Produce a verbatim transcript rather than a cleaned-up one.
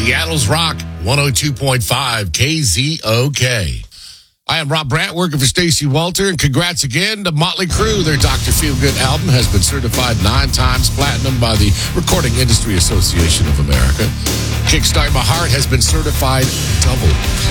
Seattle's Rock, one oh two point five K Z O K. I am Rob Brandt, working for Stacey Walter, and congrats again to Motley Crue. Their Doctor Feelgood album has been certified nine times platinum by the Recording Industry Association of America. Kickstart My Heart has been certified double